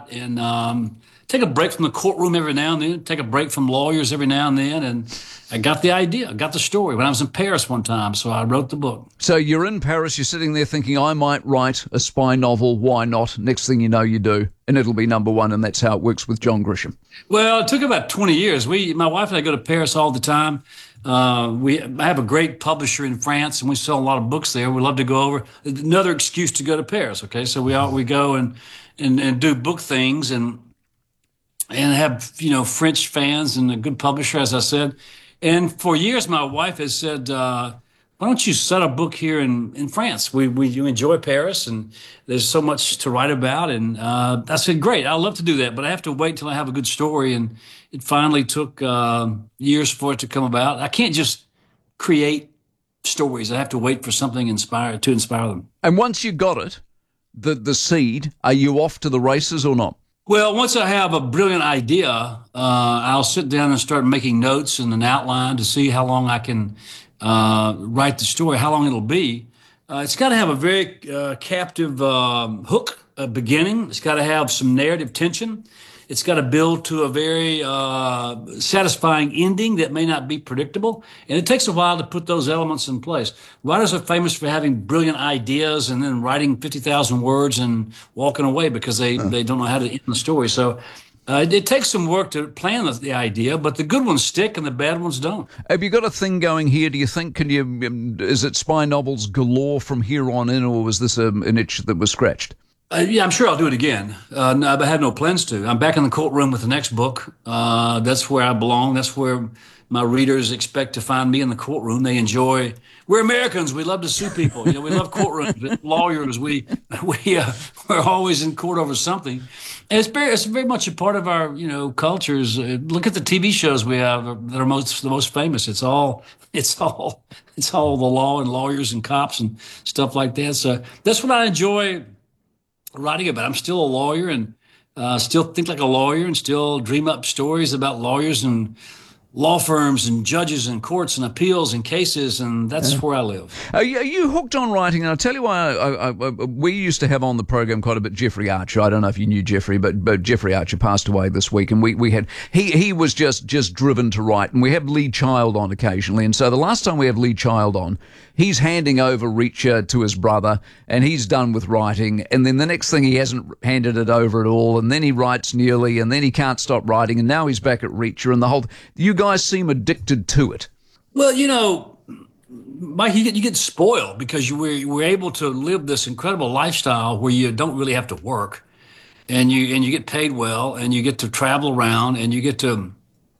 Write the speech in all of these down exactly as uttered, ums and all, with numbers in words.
lot and um, take a break from the courtroom every now and then, take a break from lawyers every now and then. And I got the idea, I got the story when I was in Paris one time. So I wrote the book. So you're in Paris, you're sitting there thinking, I might write a spy novel. Why not? Next thing you know, you do. And it'll be number one. And that's how it works with John Grisham. Well, it took about twenty years. We, my wife and I go to Paris all the time. Uh, we I have a great publisher in France, and we sell a lot of books there. We love to go over. Another excuse to go to Paris. Okay, so we all we go and and and do book things and and have you know French fans and a good publisher, as I said. And for years, my wife has said, uh, "Why don't you set a book here in, in France? We we you enjoy Paris, and there's so much to write about." And uh, I said, "Great, I'd love to do that, but I have to wait till I have a good story." And it finally took uh, years for it to come about. I can't just create stories. I have to wait for something inspire to inspire them. And once you got it, the the seed, are you off to the races or not? Well, once I have a brilliant idea, uh, I'll sit down and start making notes and an outline to see how long I can uh, write the story, how long it'll be. Uh, it's got to have a very uh, captive um, hook, a beginning. It's got to have some narrative tension. It's got to build to a very uh, satisfying ending that may not be predictable. And it takes a while to put those elements in place. Writers are famous for having brilliant ideas and then writing fifty thousand words and walking away because they, uh. they don't know how to end the story. So uh, it, it takes some work to plan the, the idea, but the good ones stick and the bad ones don't. Have you got a thing going here, do you think? Can you? Is it spy novels galore from here on in, or was this a, an itch that was scratched? Uh, yeah, I'm sure I'll do it again. Uh, no, I have no plans to. I'm back in the courtroom with the next book. Uh, that's where I belong. That's where my readers expect to find me in the courtroom. They enjoy. We're Americans. We love to sue people. You know, we love courtrooms. Lawyers. We we uh, we're always in court over something. And it's very it's very much a part of our you know cultures. Uh, look at the T V shows we have that are most the most famous. It's all it's all it's all the law and lawyers and cops and stuff like that. So that's what I enjoy writing about. I'm still a lawyer and uh, still think like a lawyer and still dream up stories about lawyers and law firms and judges and courts and appeals and cases, and that's yeah. where I live. Are you, are you hooked on writing? And I'll tell you why. I, I, I, we used to have on the program quite a bit Jeffrey Archer. I don't know if you knew Jeffrey, but, but Jeffrey Archer passed away this week, and we, we had he he was just just driven to write. And we have Lee Child on occasionally, and so the last time we have Lee Child on, he's handing over Reacher to his brother, and he's done with writing. And then the next thing, he hasn't handed it over at all, and then he writes nearly, and then he can't stop writing, and now he's back at Reacher, and the whole. You guys seem addicted to it. Well, you know, Mike, you get, you get spoiled because you were, you were able to live this incredible lifestyle where you don't really have to work, and you and you get paid well, and you get to travel around, and you get to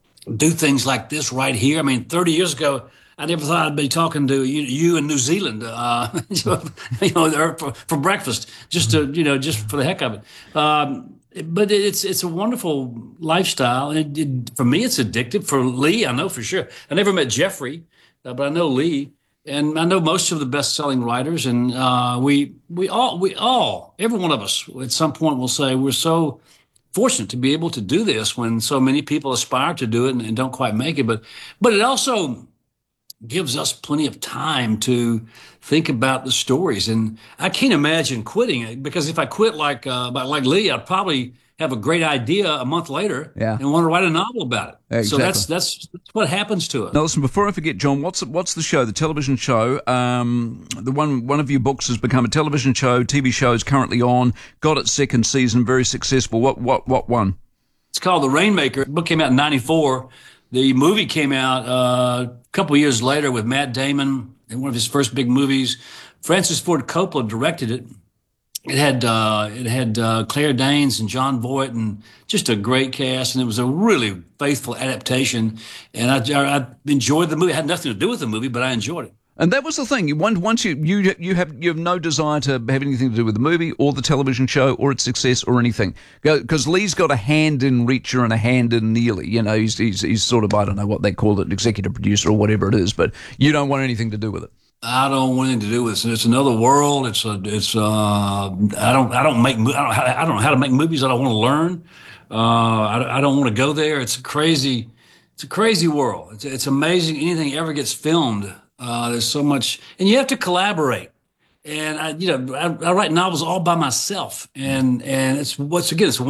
do things like this right here. I mean, thirty years ago, I never thought I'd be talking to you, you in New Zealand, uh, you know, for, for breakfast, just to, you know, just for the heck of it. Um, but it's it's a wonderful lifestyle, and it, it, for me, it's addictive. For Lee, I know for sure. I never met Jeffrey, uh, but I know Lee, and I know most of the best-selling writers. And uh, we we all we all every one of us at some point will say we're so fortunate to be able to do this when so many people aspire to do it and, and don't quite make it. But but it also gives us plenty of time to think about the stories. And I can't imagine quitting it, because if I quit like uh, like Lee, I'd probably have a great idea a month later yeah. and want to write a novel about it. Exactly. So that's, that's that's what happens to us. Now listen, before I forget, John, what's what's the show, the television show? Um, the one one of your books has become a television show. T V show is currently on. Got its second season, very successful. What what what one? It's called The Rainmaker. The book came out in ninety-four. The movie came out uh, a couple of years later with Matt Damon in one of his first big movies. Francis Ford Coppola directed it. It had uh, it had uh, Claire Danes and John Voight and just a great cast, and it was a really faithful adaptation. And I, I, I enjoyed the movie. It had nothing to do with the movie, but I enjoyed it. And that was the thing. Once you you you have you have no desire to have anything to do with the movie or the television show or its success or anything, because Lee's got a hand in Reacher and a hand in Neely. You know, he's he's he's sort of, I don't know what they call it, executive producer or whatever it is. But you don't want anything to do with it. I don't want anything to do with it. It's another world. It's a it's uh I don't I don't make I don't I don't know how to make movies. I don't want to learn. Uh, I I don't want to go there. It's a crazy it's a crazy world. It's it's amazing anything ever gets filmed. Uh, there's so much, and you have to collaborate. And I, you know, I, I write novels all by myself, and and it's once again, it's